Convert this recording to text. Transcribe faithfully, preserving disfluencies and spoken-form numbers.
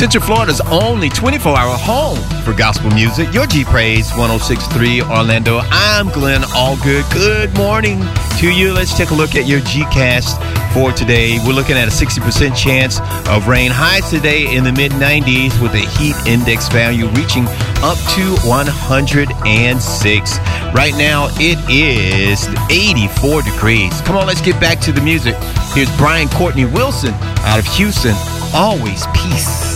Central Florida's only twenty-four hour home for gospel music. Your G Praise one oh six point three Orlando. I'm Glenn Allgood. Good morning to you. Let's take a look at your Gcast for today. We're looking at a sixty percent chance of rain. Highs today in the mid nineties with a heat index value reaching up to one hundred six. Right now it is eighty-four degrees. Come on, let's get back to the music. Here's Brian Courtney Wilson out of Houston. Always peace.